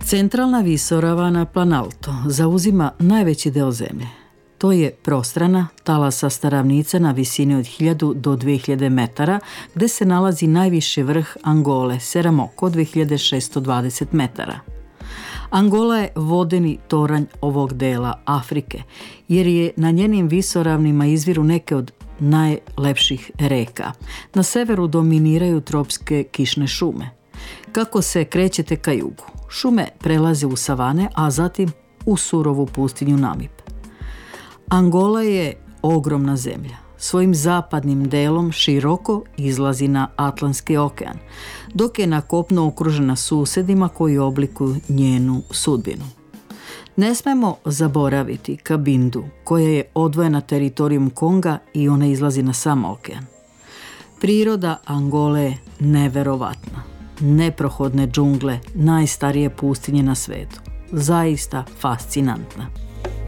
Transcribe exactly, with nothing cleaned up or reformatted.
Centralna visoravana Planalto zauzima najveći deo zemlje. To je prostrana talasasta ravnica na visini od hiljadu do dve hiljade metara, gde se nalazi najviši vrh Angole, Seramoko, dve hiljade šessto dvadeset metara. Angola je vodeni toranj ovog dela Afrike, jer je na njenim visoravnima izviru neke od najlepših reka. Na severu dominiraju tropske kišne šume. Kako se krećete ka jugu, šume prelaze u savane, a zatim u surovu pustinju Namib. Angola je ogromna zemlja. Svojim zapadnim delom široko izlazi na Atlantski okean, dok je na kopnu okružena susedima koji oblikuju njenu sudbinu. Ne smemo zaboraviti Kabindu, koja je odvojena teritorijom Konga i ona izlazi na sam okean. Priroda Angole je neverovatna. Neprohodne džungle, najstarije pustinje na svetu. Zaista fascinantna.